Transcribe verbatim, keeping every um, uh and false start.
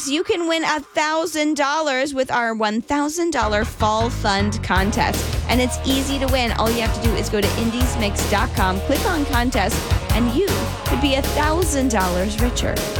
Mix, you can win one thousand dollars with our one thousand dollars Fall Fund contest. And it's easy to win. All you have to do is go to indies mix dot com, click on contest, and you could be one thousand dollars richer.